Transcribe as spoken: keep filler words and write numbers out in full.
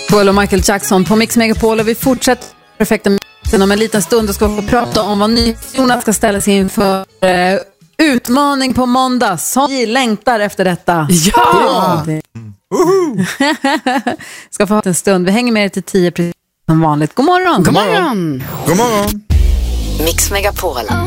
Paul och Michael Jackson på Mix Megapol, och vi fortsätter perfekta mixen om en liten stund och ska få prata om vad ny Jonas ska ställa sig inför uh, utmaning på måndag, som vi längtar efter detta. Ja! Det... ska få ha en stund. Vi hänger med er till tio precis som vanligt. God morgon! God morgon! God morgon! Mix Megapol.